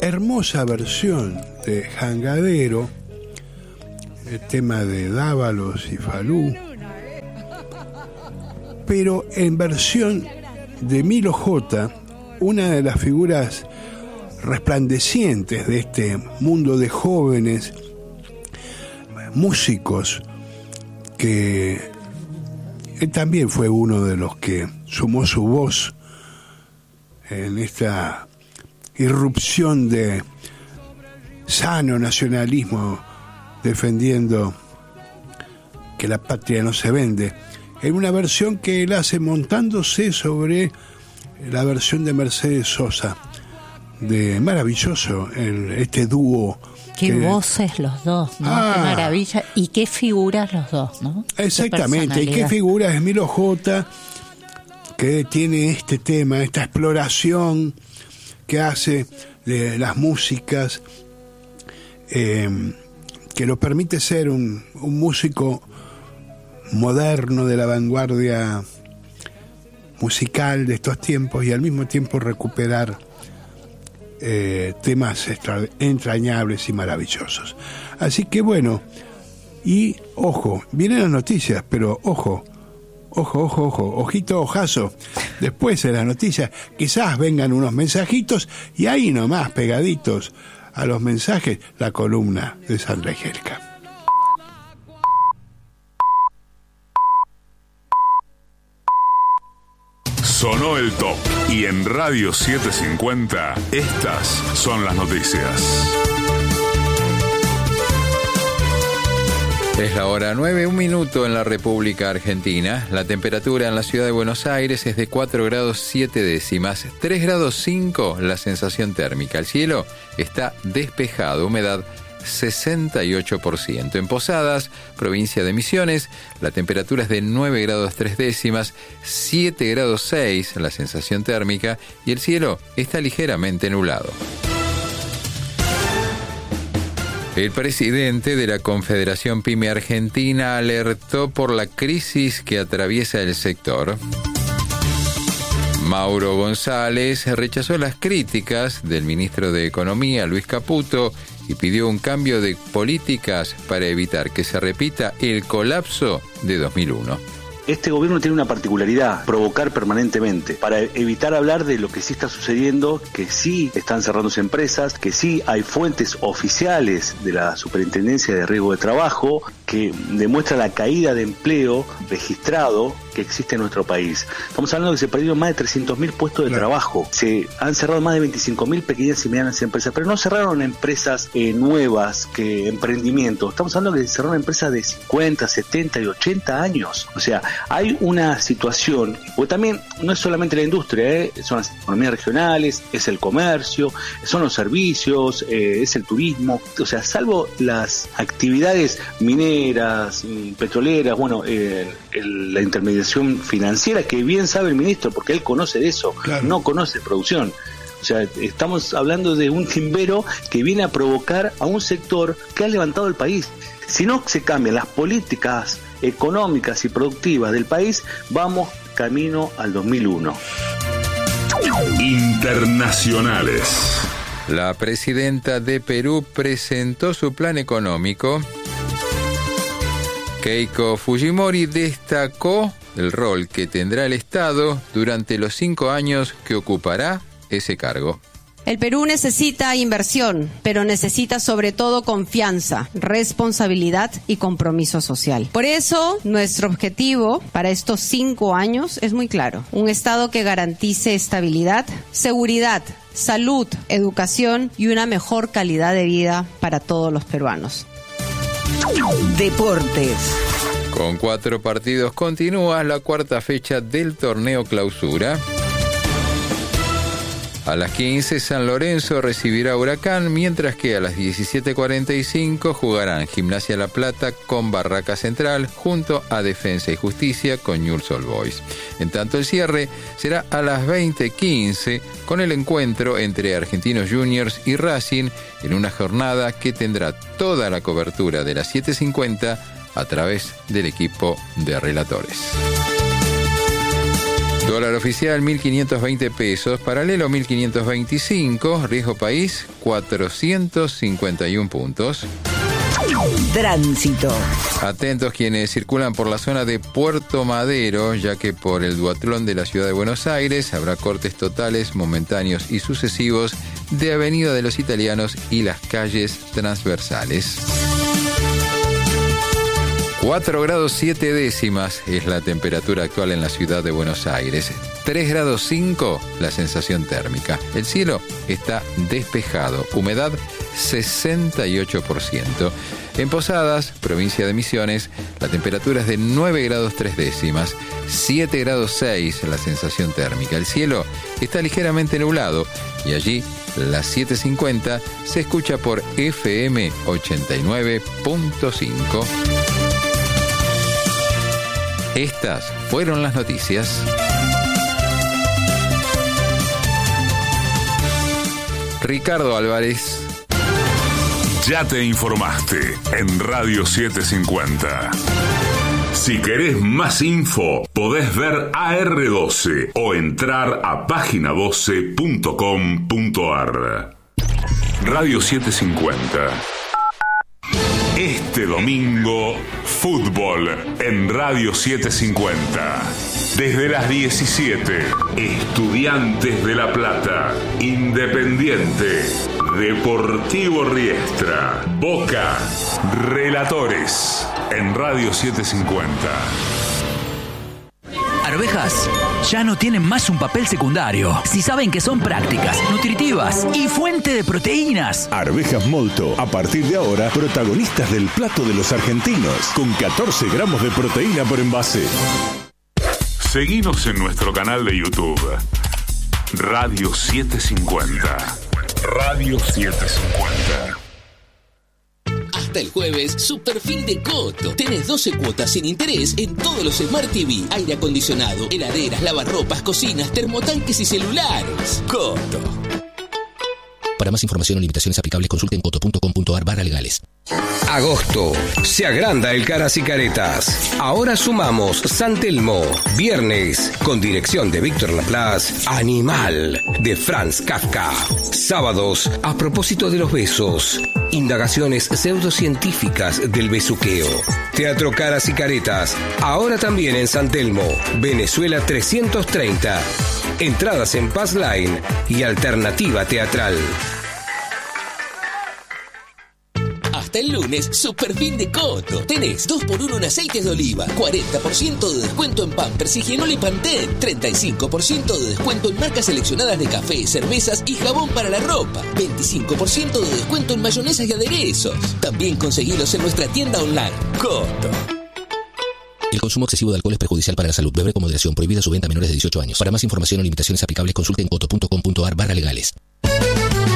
hermosa versión de Jangadero, el tema de Dávalos y Falú, pero en versión de Milo J, una de las figuras resplandecientes de este mundo de jóvenes músicos, que él también fue uno de los que sumó su voz en esta irrupción de sano nacionalismo, defendiendo que la patria no se vende, en una versión que él hace montándose sobre la versión de Mercedes Sosa, de maravilloso, este dúo. Qué voces los dos, ¿no? Qué maravilla. Y qué figuras los dos, ¿no? Exactamente. Y qué figuras es Milo J, que tiene este tema, esta exploración que hace de las músicas, que lo permite ser un músico moderno de la vanguardia musical de estos tiempos y al mismo tiempo recuperar temas entrañables y maravillosos. Así que bueno, y ojo, vienen las noticias, pero ojo, ojito, ojazo. Después de las noticias quizás vengan unos mensajitos y ahí nomás pegaditos a los mensajes, la columna de Sandra Angélica. Sonó el top y en Radio 750 estas son las noticias. Es la hora 9, 1 minuto en la República Argentina. La temperatura en la ciudad de Buenos Aires es de 4 grados 7 décimas, 3 grados 5 la sensación térmica. El cielo está despejado, humedad 68%. En Posadas, provincia de Misiones, la temperatura es de 9 grados 3 décimas, 7 grados 6 la sensación térmica y el cielo está ligeramente nublado. El presidente de la Confederación Pyme Argentina alertó por la crisis que atraviesa el sector. Mauro González rechazó las críticas del ministro de Economía, Luis Caputo, y pidió un cambio de políticas para evitar que se repita el colapso de 2001. Este gobierno tiene una particularidad, provocar permanentemente, para evitar hablar de lo que sí está sucediendo, que sí están cerrándose empresas, que sí hay fuentes oficiales de la Superintendencia de Riesgo de Trabajo que demuestra la caída de empleo registrado que existe en nuestro país. Estamos hablando de que se perdieron más de 300.000 puestos de trabajo, se han cerrado más de 25.000 pequeñas y medianas empresas, pero no cerraron empresas nuevas, que emprendimientos. Estamos hablando de que cerraron empresas de 50, 70 y 80 años. O sea, hay una situación, porque también no es solamente la industria, son las economías regionales, es el comercio, son los servicios, es el turismo. O sea, salvo las actividades mineras, petroleras, bueno, la intermediación financiera, que bien sabe el ministro, porque él conoce de eso, claro. No conoce producción. O sea, estamos hablando de un timbero que viene a provocar a un sector que ha levantado el país. Si no se cambian las políticas económicas y productivas del país, vamos camino al 2001. Internacionales. La presidenta de Perú presentó su plan económico. Keiko Fujimori destacó el rol que tendrá el Estado durante los 5 años que ocupará ese cargo. El Perú necesita inversión, pero necesita sobre todo confianza, responsabilidad y compromiso social. Por eso, nuestro objetivo para estos 5 años es muy claro. Un Estado que garantice estabilidad, seguridad, salud, educación y una mejor calidad de vida para todos los peruanos. Deportes. Con 4 partidos continúa la 4ª fecha del torneo Clausura. A las 15 San Lorenzo recibirá Huracán, mientras que a las 17:45 jugarán Gimnasia La Plata con Barraca Central junto a Defensa y Justicia con Newell's Old Boys. En tanto, el cierre será a las 20:15 con el encuentro entre Argentinos Juniors y Racing en una jornada que tendrá toda la cobertura de las 7:50 a través del equipo de relatores. Dólar oficial 1.520 pesos, paralelo 1.525, riesgo país 451 puntos. Tránsito. Atentos quienes circulan por la zona de Puerto Madero, ya que por el duatlón de la ciudad de Buenos Aires habrá cortes totales, momentáneos y sucesivos de Avenida de los Italianos y las calles transversales. 4 grados 7 décimas es la temperatura actual en la ciudad de Buenos Aires. 3 grados 5 la sensación térmica. El cielo está despejado. Humedad 68%. En Posadas, provincia de Misiones, la temperatura es de 9 grados 3 décimas. 7 grados 6 la sensación térmica. El cielo está ligeramente nublado y allí, las 7:50, se escucha por FM 89.5. Estas fueron las noticias. Ricardo Álvarez. Ya te informaste en Radio 750. Si querés más info, podés ver AR12 o entrar a página12.com.ar. Radio 750. Este domingo, fútbol en Radio 750. Desde las 17, Estudiantes de La Plata, Independiente, Deportivo Riestra, Boca, Relatores en Radio 750. Arvejas ya no tienen más un papel secundario. Si saben que son prácticas, nutritivas y fuente de proteínas. Arvejas Molto, a partir de ahora, protagonistas del plato de los argentinos, con 14 gramos de proteína por envase. Seguinos en nuestro canal de YouTube, Radio 750. Radio 750. Hasta el jueves, super fin de Coto. Tenés 12 cuotas sin interés en todos los Smart TV, aire acondicionado, heladeras, lavarropas, cocinas, termotanques y celulares. Coto. Para más información o limitaciones aplicables, consulten coto.com.ar/legales. Agosto. Se agranda el Caras y Caretas. Ahora sumamos San Telmo. Viernes, con dirección de Víctor Laplace, Animal, de Franz Kafka. Sábados, a propósito de los besos. Indagaciones pseudocientíficas del besuqueo. Teatro Caras y Caretas. Ahora también en San Telmo, Venezuela 330. Entradas en Pass Line y Alternativa Teatral. Hasta el lunes, super fin de Coto. Tenés 2x1 en aceites de oliva, 40% de descuento en Pampers, Higienol y Pantene, 35% de descuento en marcas seleccionadas de café, cervezas y jabón para la ropa, 25% de descuento en mayonesas y aderezos. También conseguilos en nuestra tienda online. Coto. El consumo excesivo de alcohol es perjudicial para la salud. Beber con moderación. Prohibida su venta a menores de 18 años. Para más información o limitaciones aplicables, consulten coto.com.ar/legales.